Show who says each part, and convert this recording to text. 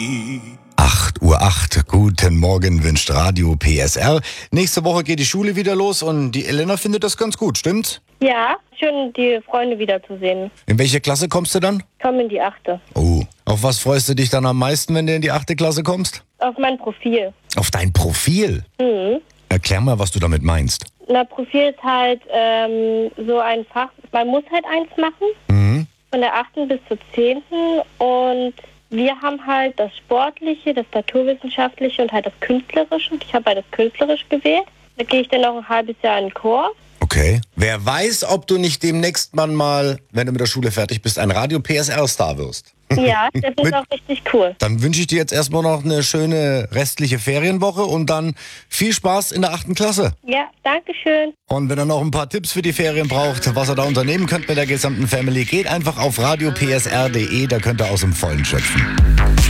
Speaker 1: 8:08 Uhr. Guten Morgen wünscht Radio PSR. Nächste Woche geht die Schule wieder los und die Elena findet das ganz gut, stimmt's?
Speaker 2: Ja, schön, die Freunde wiederzusehen.
Speaker 1: In welche Klasse kommst du dann?
Speaker 2: Komm in die 8.
Speaker 1: Oh, auf was freust du dich dann am meisten, wenn du in die 8. Klasse kommst?
Speaker 2: Auf mein Profil.
Speaker 1: Auf dein Profil? Erklär mal, was du damit meinst.
Speaker 2: Na, Profil ist halt so ein Fach, man muss halt eins machen, von der 8. bis zur 10. Und wir haben halt das Sportliche, das Naturwissenschaftliche und halt das Künstlerische. Und ich habe halt das Künstlerische gewählt. Da gehe ich dann noch ein halbes Jahr in den Chor.
Speaker 1: Okay. Wer weiß, ob du nicht demnächst mal, wenn du mit der Schule fertig bist, ein Radio-PSR-Star wirst.
Speaker 2: Ja, das ist auch richtig cool.
Speaker 1: Dann wünsche ich dir jetzt erstmal noch eine schöne restliche Ferienwoche und dann viel Spaß in der 8. Klasse.
Speaker 2: Ja, danke schön.
Speaker 1: Und wenn ihr noch ein paar Tipps für die Ferien braucht, was ihr da unternehmen könnt mit der gesamten Family, geht einfach auf radiopsr.de, da könnt ihr aus dem Vollen schöpfen.